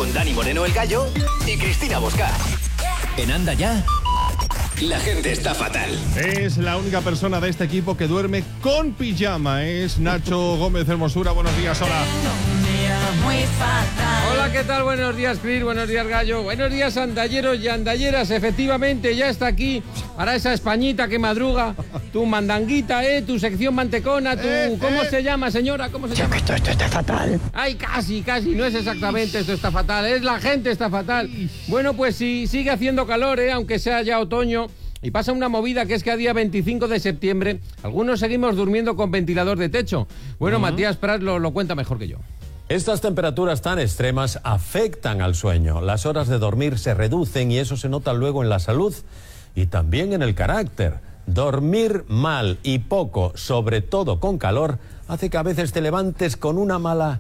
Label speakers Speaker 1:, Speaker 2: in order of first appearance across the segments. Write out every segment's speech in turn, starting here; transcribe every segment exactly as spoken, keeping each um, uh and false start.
Speaker 1: con Dani Moreno el Gallo y Cristina Bosca. En Anda Ya, la gente está fatal.
Speaker 2: Es la única persona de este equipo que duerme con pijama. Es Nacho Gómez Hermosura. Buenos días, hola.
Speaker 3: Muy fatal.
Speaker 4: Hola, ¿qué tal? Buenos días, Cris. Buenos días, Gallo. Buenos días, andalleros y andalleras. Efectivamente, ya está aquí para esa Españita que madruga. Tu mandanguita, ¿eh? Tu sección mantecona, tu... Eh, ¿Cómo eh. se llama, señora? ¿Cómo se llama?
Speaker 3: Esto, esto está fatal.
Speaker 4: Ay, casi, casi. No es exactamente esto está fatal. Es la gente está fatal. Bueno, pues sí, sigue haciendo calor, ¿eh? Aunque sea ya otoño. Y pasa una movida que es que a día veinticinco de septiembre algunos seguimos durmiendo con ventilador de techo. Bueno, uh-huh. Matías Prats lo, lo cuenta mejor que yo.
Speaker 5: Estas temperaturas tan extremas afectan al sueño. Las horas de dormir se reducen y eso se nota luego en la salud y también en el carácter. Dormir mal y poco, sobre todo con calor, hace que a veces te levantes con una mala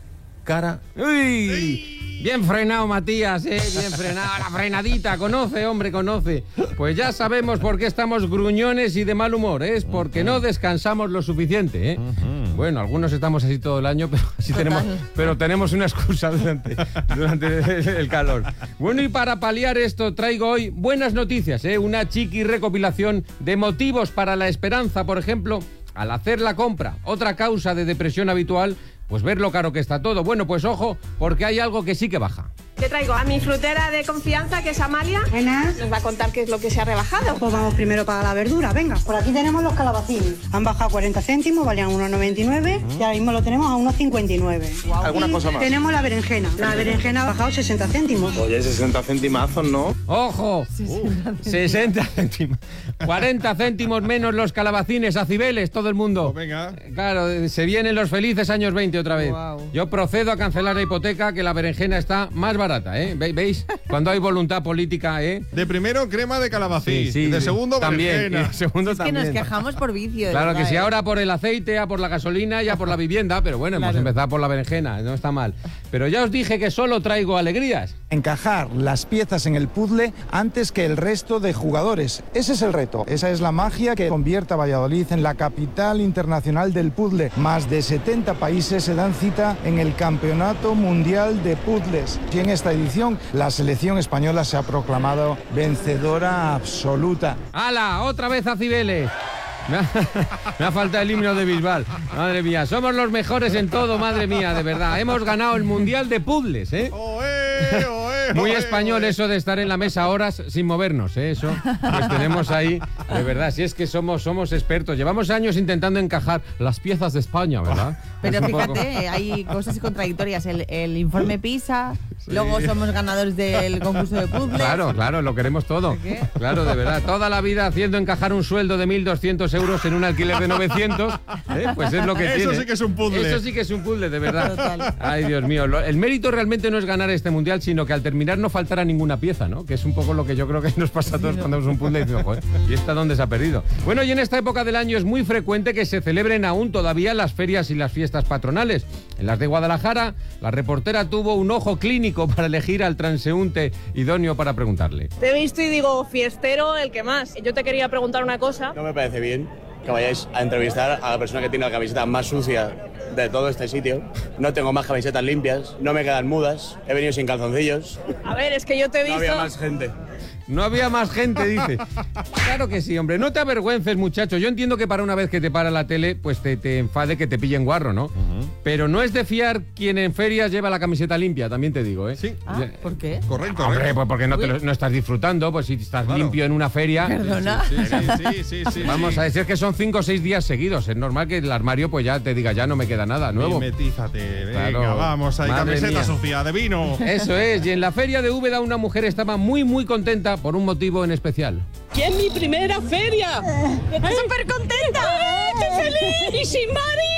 Speaker 5: cara.
Speaker 4: ¡Uy! Bien frenado, Matías, ¿eh? Bien frenado. La frenadita, conoce, hombre, conoce. Pues ya sabemos por qué estamos gruñones y de mal humor, ¿eh? Es porque no descansamos lo suficiente, ¿eh? Uh-huh. Bueno, algunos estamos así todo el año, pero así tenemos, pero tenemos una excusa durante, durante el calor. Bueno, y para paliar esto traigo hoy buenas noticias, ¿eh? Una chiqui recopilación de motivos para la esperanza, por ejemplo, al hacer la compra. Otra causa de depresión habitual, pues ver lo caro que está todo. Bueno, pues ojo, porque hay algo que sí que baja.
Speaker 6: Te traigo a mi frutera de confianza, que es Amalia.
Speaker 7: Buenas.
Speaker 6: Nos va a contar qué es lo que se ha rebajado.
Speaker 7: Pues vamos primero para la verdura, venga. Por aquí tenemos los calabacines. Han bajado cuarenta céntimos, valían uno noventa y nueve uh-huh. y ahora mismo lo tenemos a uno cincuenta y nueve.
Speaker 8: Wow. ¿Alguna cosa más?
Speaker 7: Tenemos la berenjena. La berenjena ha bajado sesenta céntimos.
Speaker 8: Oye, sesenta céntimazos, ¿no?
Speaker 4: ¡Ojo! sesenta, uh, sesenta céntimos. cuarenta céntimos menos los calabacines a Cibeles, todo el mundo.
Speaker 2: Oh, venga.
Speaker 4: Claro, se vienen los felices años veinte otra vez.
Speaker 3: Wow.
Speaker 4: Yo procedo a cancelar la hipoteca, que la berenjena está más barata, ¿eh? ¿Ve- ¿Veis? Cuando hay voluntad política, ¿eh?
Speaker 2: De primero, crema de calabacín.
Speaker 4: Sí, sí,
Speaker 2: de segundo,
Speaker 4: también,
Speaker 2: berenjena.
Speaker 4: de segundo
Speaker 3: es que
Speaker 4: también.
Speaker 3: nos quejamos por vicio.
Speaker 4: Claro
Speaker 3: verdad,
Speaker 4: que sí,
Speaker 3: ¿eh?
Speaker 4: ahora por el aceite, a por la gasolina y a por la vivienda, pero bueno,
Speaker 3: Claro.
Speaker 4: hemos empezado por la berenjena, no está mal. Pero ya os dije que solo traigo alegrías.
Speaker 9: Encajar las piezas en el puzzle antes que el resto de jugadores. Ese es el reto. Esa es la magia que convierte a Valladolid en la capital internacional del puzzle. Más de setenta países se dan cita en el Campeonato Mundial de Puzzles. Y en esta edición, la selección española se ha proclamado vencedora absoluta.
Speaker 4: ¡Hala! ¡Otra vez a Cibeles! Me ha, me ha faltado el himno de Bisbal. Madre mía, somos los mejores en todo, madre mía, de verdad. Hemos ganado el Mundial de Puzzles, ¿eh?
Speaker 2: Oe, oe,
Speaker 4: Muy
Speaker 2: oe,
Speaker 4: español
Speaker 2: oe.
Speaker 4: eso de estar en la mesa horas sin movernos, ¿eh? Eso, pues tenemos ahí, de verdad, si es que somos, somos expertos. Llevamos años intentando encajar las piezas de España, ¿verdad?
Speaker 3: Pero
Speaker 4: Es un
Speaker 3: fíjate,
Speaker 4: poco...
Speaker 3: hay cosas contradictorias. El, el informe PISA, sí. Luego somos ganadores del concurso de puzzles.
Speaker 4: Claro, claro, lo queremos todo.
Speaker 3: ¿Qué?
Speaker 4: Claro, de verdad. Toda la vida haciendo encajar un sueldo de mil doscientos euros en un alquiler de novecientos, ¿eh? Pues es lo que
Speaker 2: Eso
Speaker 4: tiene.
Speaker 2: sí que es un puzzle.
Speaker 4: Eso sí que es un puzzle, de verdad.
Speaker 3: Total.
Speaker 4: Ay, Dios mío. Lo- El mérito realmente no es ganar este mundial, sino que al terminar no faltara ninguna pieza, ¿no? Que es un poco lo que yo creo que nos pasa a todos cuando vemos un puzzle y decimos, joder, ¿y esta dónde se ha perdido? Bueno, y en esta época del año es muy frecuente que se celebren aún todavía las ferias y las fiestas patronales. En las de Guadalajara, la reportera tuvo un ojo clínico para elegir al transeúnte idóneo para preguntarle.
Speaker 6: Te he visto y digo, fiestero, el que más. Yo te quería preguntar una cosa.
Speaker 10: No me parece bien que vayáis a entrevistar a la persona que tiene la camiseta más sucia de todo este sitio. No tengo más camisetas limpias, no me quedan mudas, he venido sin calzoncillos.
Speaker 6: A ver, es que yo te he
Speaker 10: No
Speaker 6: visto...
Speaker 10: había más gente.
Speaker 4: No había más gente, dice. Claro que sí, hombre. No te avergüences, muchacho. Yo entiendo que para una vez que te para la tele, pues te, te enfade que te pillen guarro, ¿no? Uh-huh. Pero no es de fiar quien en ferias lleva la camiseta limpia, también te digo, ¿eh?
Speaker 2: Sí.
Speaker 3: Ah, ¿por qué?
Speaker 2: Correcto.
Speaker 4: Hombre, pues porque no, te lo- no estás disfrutando, pues si estás
Speaker 2: Claro.
Speaker 4: limpio en una feria...
Speaker 3: Perdona.
Speaker 2: Sí, sí, sí, sí, sí.
Speaker 4: Vamos
Speaker 2: sí.
Speaker 4: a decir que son cinco o seis días seguidos. Es normal que el armario pues ya te diga, ya no me queda nada nuevo.
Speaker 2: Mimetízate, venga,
Speaker 4: Claro.
Speaker 2: vamos, hay
Speaker 4: Madre
Speaker 2: camiseta
Speaker 4: mía.
Speaker 2: Sofía de vino.
Speaker 4: Eso es, y en la feria de Úbeda una mujer estaba muy muy contenta por un motivo en especial.
Speaker 6: ¡Y es mi primera feria! ¡Estoy súper contenta! ¡Estoy feliz! ¡Y sin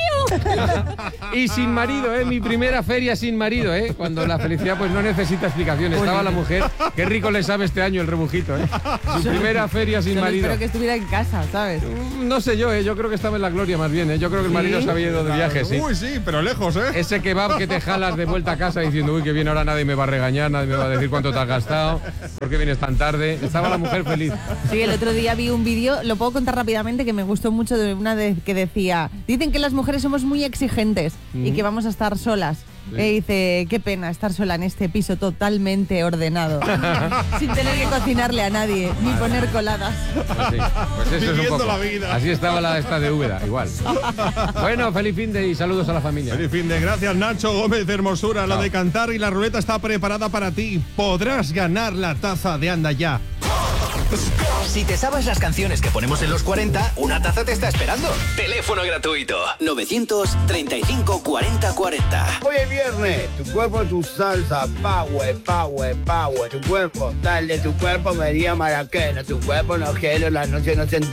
Speaker 6: marido!
Speaker 4: Y sin marido, ¿eh? Mi primera feria sin marido, ¿eh? Cuando la felicidad pues no necesita explicaciones. Estaba la mujer, qué rico le sabe este año el rebujito, ¿eh? Su primera feria sin
Speaker 3: Solo
Speaker 4: marido.
Speaker 3: espero que estuviera en casa, ¿sabes?
Speaker 4: No sé yo, ¿eh? Yo creo que estaba en la gloria más bien, ¿eh? Yo creo que el marido se había ido de viaje, sí.
Speaker 2: Uy, sí, pero lejos, ¿eh?
Speaker 4: Ese kebab que te jalas de vuelta a casa diciendo, uy, que bien, ahora nadie me va a regañar, nadie me va a decir cuánto te has gastado, por qué vienes tan tarde. Estaba la mujer feliz.
Speaker 3: Sí, el otro día vi un vídeo, lo puedo contar rápidamente, que me gustó mucho, de una de, que decía, dicen que las mujeres somos muy exigentes y que vamos a estar solas. Y dice, qué pena estar sola en este piso totalmente ordenado, sin tener que cocinarle a nadie, ni poner coladas.
Speaker 4: Pues, sí, pues eso es un
Speaker 2: Viviendo
Speaker 4: poco.
Speaker 2: la vida.
Speaker 4: Así estaba la esta de Úbeda, igual. Bueno, feliz fin de y saludos a la familia.
Speaker 2: Feliz fin de gracias, Nacho Gómez Hermosura. La
Speaker 4: Chao.
Speaker 2: de cantar y la ruleta está preparada para ti. Podrás ganar la taza de Anda Ya.
Speaker 1: Si te sabes las canciones que ponemos en los cuarenta, una taza te está esperando. Teléfono gratuito novecientos treinta y cinco cuarenta cuarenta.
Speaker 11: Hoy es viernes, tu cuerpo, tu salsa, power, power, power. Tu cuerpo, dale, tu cuerpo me llama Maraquena. Tu cuerpo no quiero, la noche no se